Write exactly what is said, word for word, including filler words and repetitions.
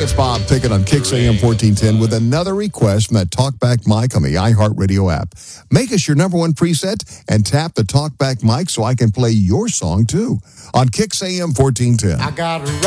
It's Bob Pickett on Kicks A M fourteen ten with another request from that Talkback mic on the iHeartRadio app. Make us your number one preset and tap the Talkback mic so I can play your song too on Kicks A M fourteen ten. I got